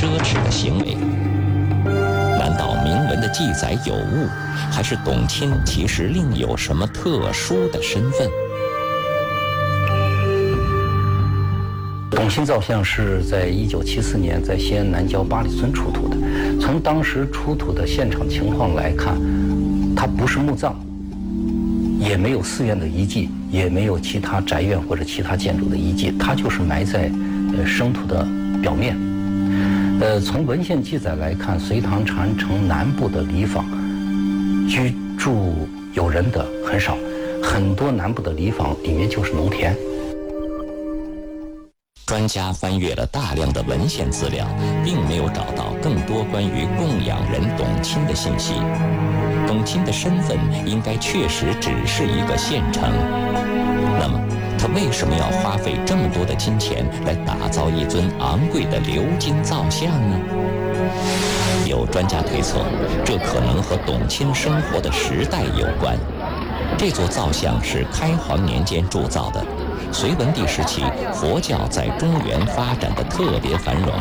奢侈的行为。难道铭文的记载有误，还是董卿其实另有什么特殊的身份？ 董卿造像是在1974年在西安南郊八里村出土的。从当时出土的现场情况来看，它不是墓葬，也没有寺院的遗迹，也没有其他宅院或者其他建筑的遗迹，它就是埋在生土的表面。从文献记载来看，隋唐长安城南部的里坊居住有人的很少，很多南部的里坊里面就是农田。 专家翻阅了大量的文献资料，并没有找到更多关于供养人董卿的信息。董卿的身份应该确实只是一个县城，那么他为什么要花费这么多的金钱来打造一尊昂贵的鎏金造像呢？有专家推测，这可能和董卿生活的时代有关。这座造像是开皇年间铸造的，隋文帝时期佛教在中原发展的特别繁荣，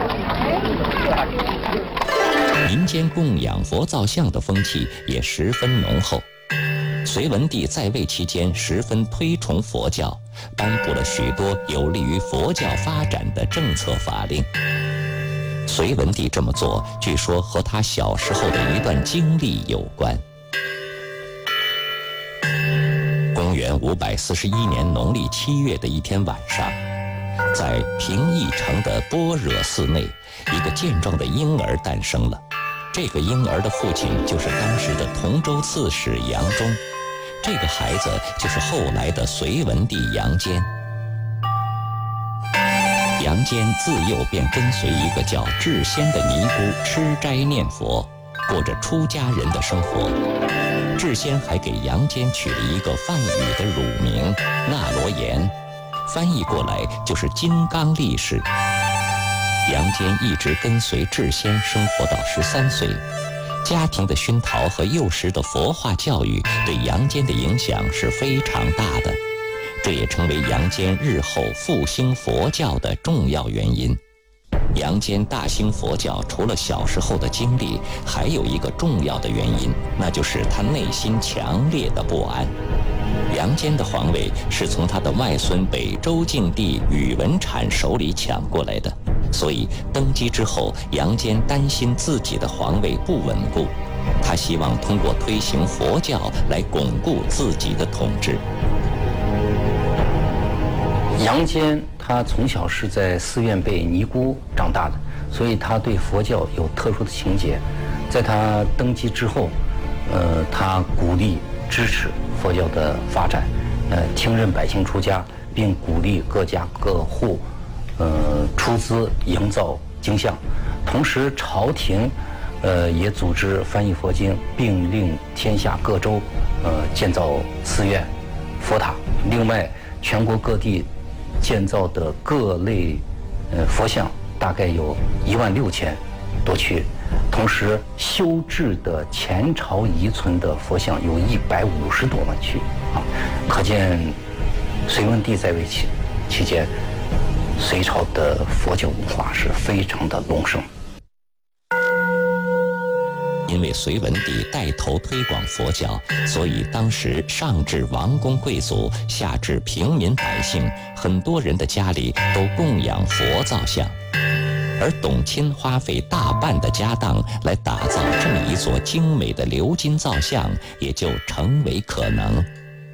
民间供养佛造像的风气也十分浓厚。隋文帝在位期间十分推崇佛教，颁布了许多有利于佛教发展的政策法令。隋文帝这么做，据说和他小时候的一段经历有关。公元541年农历7月的一天晚上，在平邑城的般若寺内，一个健壮的婴儿诞生了。这个婴儿的父亲就是当时的同州刺史杨忠，这个孩子就是后来的隋文帝杨坚。杨坚自幼便跟随一个叫智仙的尼姑吃斋念佛，过着出家人的生活。智仙还给杨坚取了一个梵语的乳名那罗延，翻译过来就是金刚力士。杨坚一直跟随智仙生活到13岁，家庭的熏陶和幼时的佛化教育对杨坚的影响是非常大的，这也成为杨坚日后复兴佛教的重要原因。杨坚大兴佛教，除了小时候的经历，还有一个重要的原因，那就是他内心强烈的不安。杨坚的皇位是从他的外孙北周静帝宇文阐手里抢过来的，所以登基之后，杨坚担心自己的皇位不稳固，他希望通过推行佛教来巩固自己的统治。 杨坚他从小是在寺院被尼姑长大的，所以他对佛教有特殊的情结。在他登基之后，他鼓励支持佛教的发展，听任百姓出家，并鼓励各家各户出资营造经像。同时朝廷也组织翻译佛经，并令天下各州建造寺院佛塔。另外全国各地建造的各类佛像大概有16000多躯，同时修制的前朝遗存的佛像有150多万躯啊！可见隋文帝在位期间，隋朝的佛教文化是非常的隆盛。 因为隋文帝带头推广佛教，所以当时上至王公贵族，下至平民百姓，很多人的家里都供养佛造像。而董卿花费大半的家当来打造这么一座精美的鎏金造像，也就成为可能。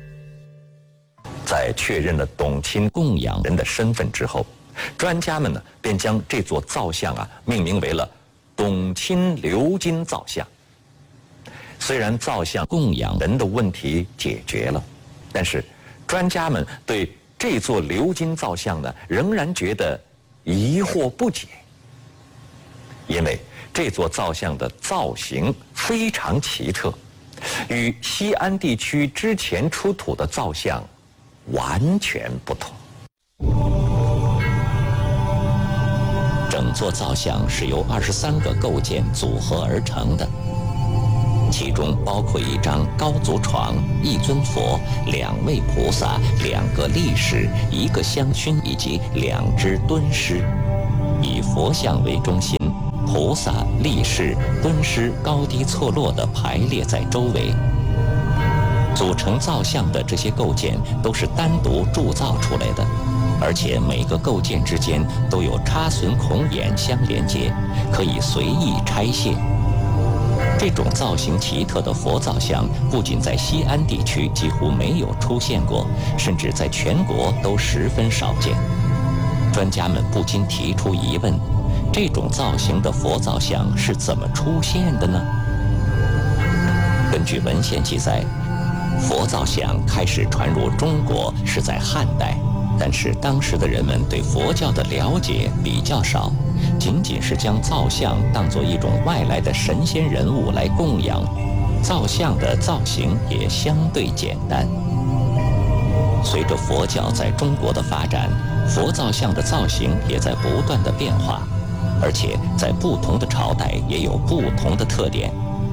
在确认了董卿供养人的身份之后，专家们呢便将这座造像命名为了董卿鎏金造像。虽然造像供养人的问题解决了，但是专家们对这座鎏金造像呢仍然觉得疑惑不解，因为这座造像的造型非常奇特，与西安地区之前出土的造像完全不同。整座造像是由23个构件组合而成的，其中包括一张高足床、一尊佛、2位菩萨、2个力士、1个香薰以及2只敦狮。以佛像为中心， 菩萨、力士、敦师高低错落地排列在周围。组成造像的这些构件都是单独铸造出来的，而且每个构件之间都有插榫孔眼相连接，可以随意拆卸。这种造型奇特的佛造像不仅在西安地区几乎没有出现过，甚至在全国都十分少见。专家们不禁提出疑问：这种造型的佛造像是怎么出现的呢？根据文献记载，佛造像开始传入中国是在汉代，但是当时的人们对佛教的了解比较少，仅仅是将造像当作一种外来的神仙人物来供养，造像的造型也相对简单。随着佛教在中国的发展，佛造像的造型也在不断的变化，而且在不同的朝代也有不同的特点。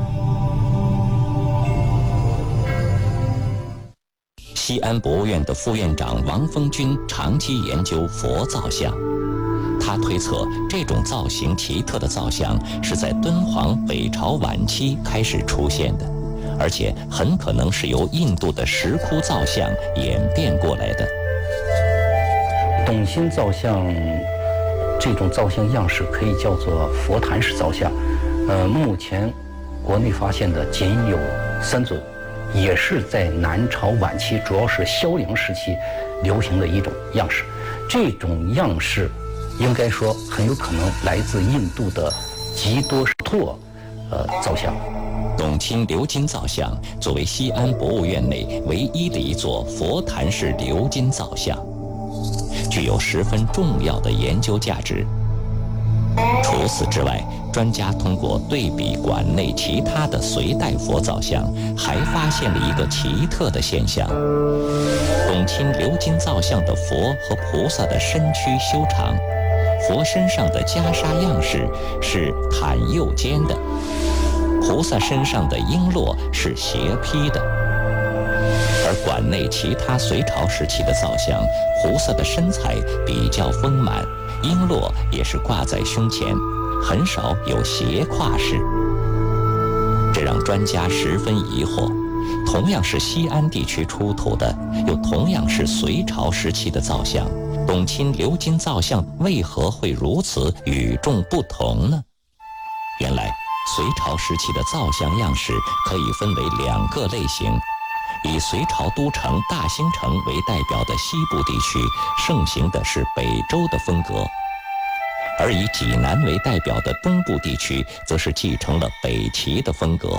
西安博物院的副院长王峰军长期研究佛造像，他推测这种造型奇特的造像是在敦煌北朝晚期开始出现的，而且很可能是由印度的石窟造像演变过来的。 董卿造像这种造像样式可以叫做佛坛式造像，目前国内发现的仅有3尊。也是在南朝晚期，主要是萧陵时期流行的一种样式。这种样式应该说很有可能来自印度的吉多拓造像。 董卿鎏金造像作为西安博物院内唯一的一座佛坛式鎏金造像，具有十分重要的研究价值。除此之外，专家通过对比馆内其他的隋代佛造像，还发现了一个奇特的现象：董卿鎏金造像的佛和菩萨的身躯修长，佛身上的袈裟样式是袒右肩的，菩萨身上的璎珞是斜披的。而馆内其他隋朝时期的造像，菩萨的身材比较丰满，璎珞也是挂在胸前，很少有斜挎式。这让专家十分疑惑，同样是西安地区出土的，又同样是隋朝时期的造像，董卿鎏金造像为何会如此与众不同呢？原来隋朝时期的造像样式可以分为2个类型，以隋朝都城大兴城为代表的西部地区盛行的是北周的风格，而以济南为代表的东部地区则是继承了北齐的风格。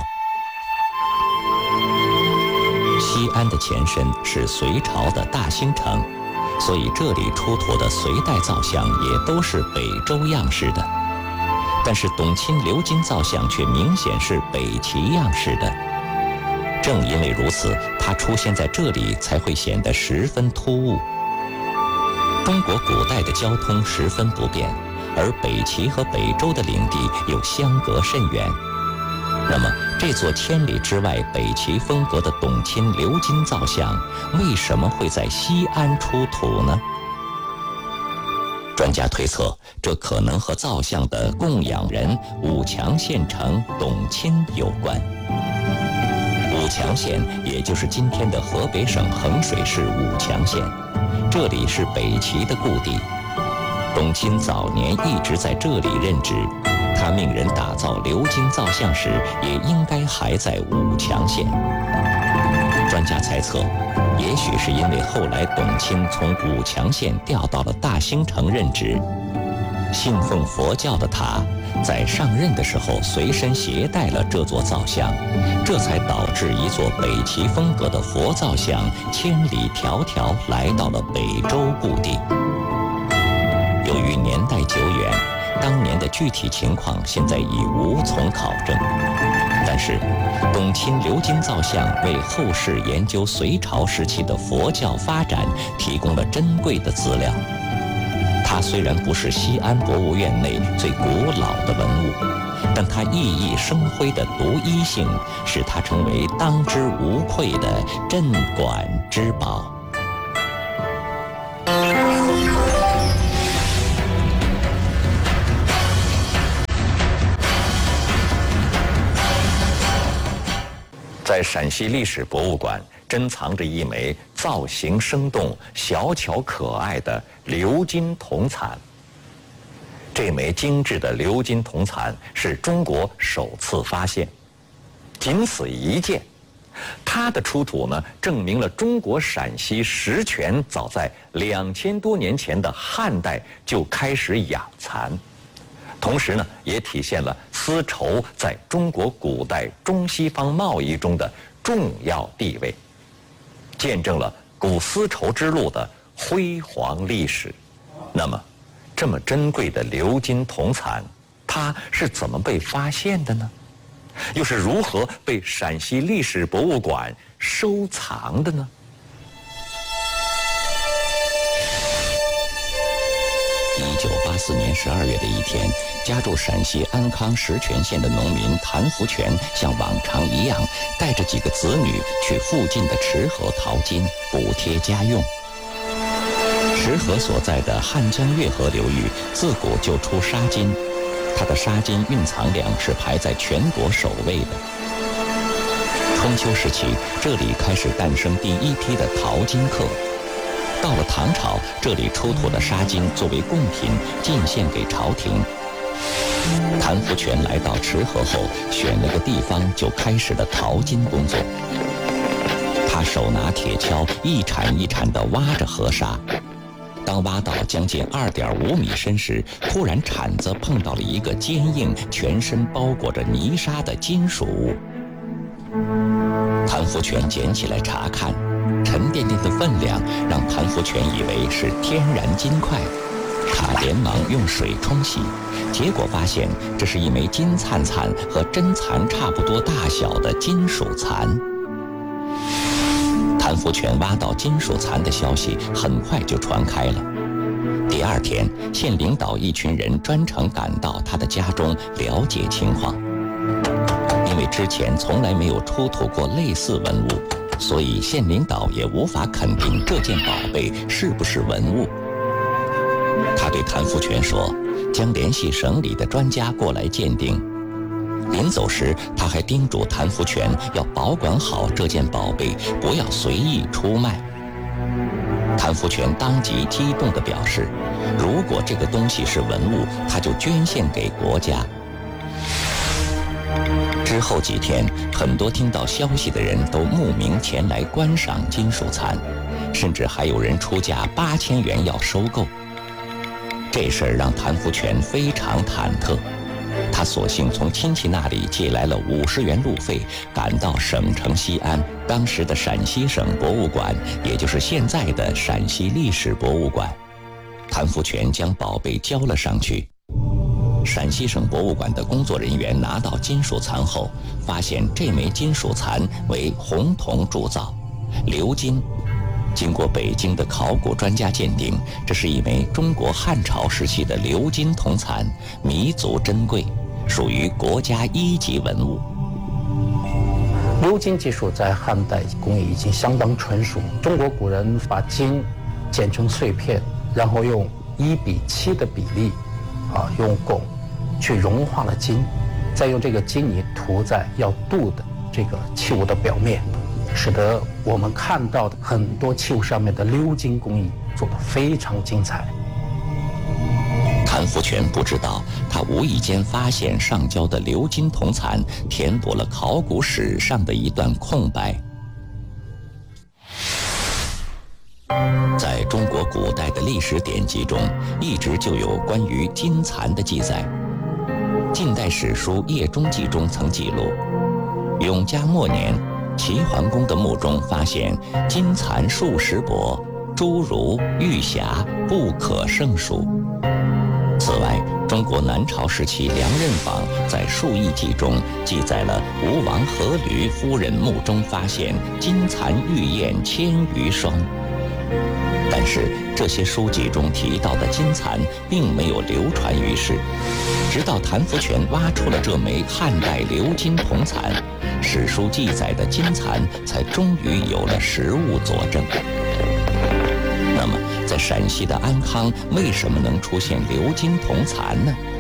西安的前身是隋朝的大兴城，所以这里出土的隋代造像也都是北周样式的，但是董卿鎏金造像却明显是北齐样式的。正因为如此，它出现在这里才会显得十分突兀。中国古代的交通十分不便，而北齐和北周的领地又相隔甚远，那么这座千里之外北齐风格的董卿鎏金造像为什么会在西安出土呢？专家推测，这可能和造像的供养人武强县城董卿有关。武强县也就是今天的河北省衡水市武强县，这里是北齐的故地。董卿早年一直在这里任职，他命人打造鎏金造像时，也应该还在武强县。专家猜测，也许是因为后来董卿从武强县调到了大兴城任职，信奉佛教的他在上任的时候随身携带了这座造像，这才导致一座北齐风格的佛造像千里迢迢来到了北周故地。由于年代久远，当年的具体情况现在已无从考证，但是董卿鎏金造像为后世研究隋朝时期的佛教发展提供了珍贵的资料。它虽然不是西安博物院内最古老的文物，但它熠熠生辉的独一性使它成为当之无愧的镇馆之宝。 在陕西历史博物馆珍藏着一枚造型生动、小巧可爱的鎏金铜蚕。这枚精致的鎏金铜蚕是中国首次发现，仅此一件。它的出土呢，证明了中国陕西石泉早在2000多年前的汉代就开始养蚕，同时呢，也体现了丝绸在中国古代中西方贸易中的重要地位，见证了古丝绸之路的辉煌历史。那么，这么珍贵的鎏金铜蚕，它是怎么被发现的呢？又是如何被陕西历史博物馆收藏的呢？1984年12月的一天，家住陕西安康石泉县的农民谭福全像往常一样，带着几个子女去附近的池河淘金，补贴家用。池河所在的汉江月河流域自古就出沙金，它的沙金蕴藏量是排在全国首位的。春秋时期，这里开始诞生第一批的淘金客。到了唐朝，这里出土的沙金作为贡品进献给朝廷。谭福全来到池河后，选了个地方就开始了淘金工作。他手拿铁锹，一铲一铲地挖着河沙。当挖到将近2.5米深时，突然铲子碰到了一个坚硬、全身包裹着泥沙的金属物。谭福全捡起来查看，沉甸甸的分量让谭福全以为是天然金块。他连忙用水冲洗，结果发现这是一枚金灿灿和真蚕差不多大小的金属蚕。谭福全挖到金属蚕的消息很快就传开了。第二天，县领导一群人专程赶到他的家中了解情况。因为之前从来没有出土过类似文物，所以县领导也无法肯定这件宝贝是不是文物。他对谭福全说，将联系省里的专家过来鉴定。临走时，他还叮嘱谭福全要保管好这件宝贝，不要随意出卖。谭福全当即激动地表示，如果这个东西是文物，他就捐献给国家。之后几天，很多听到消息的人都慕名前来观赏金属蚕，甚至还有人出价8000元要收购。这事儿让谭福全非常忐忑，他索性从亲戚那里借来了50元路费，赶到省城西安，当时的陕西省博物馆，也就是现在的陕西历史博物馆。谭福全将宝贝交了上去。陕西省博物馆的工作人员拿到金属蚕后，发现这枚金属蚕为红铜铸造，鎏金。经过北京的考古专家鉴定，这是一枚中国汉朝时期的鎏金铜蚕，弥足珍贵，属于国家1级文物。 鎏金技术在汉代工艺已经相当纯熟。中国古人把金剪成碎片，然后用1:7的比例，用汞去融化了金，再用这个金泥涂在要镀的这个器物的表面，使得我们看到的很多器物上面的鎏金工艺做得非常精彩。谭福全不知道，他无意间发现上交的鎏金铜蚕，填补了考古史上的一段空白。在中国古代的历史典籍中，一直就有关于金蚕的记载。近代史书《叶中记》中曾记录，永嘉末年，齐桓公的墓中发现金蚕数十帛，诸如玉匣，不可胜数。此外，中国南朝时期梁任坊在《述异记》中记载了吴王阖闾夫人墓中发现金蚕玉燕1000余双。但是这些书籍中提到的金蚕并没有流传于世，直到谭福全挖出了这枚汉代鎏金铜蚕，史书记载的金蚕才终于有了实物佐证。那么，在陕西的安康为什么能出现鎏金铜蚕呢？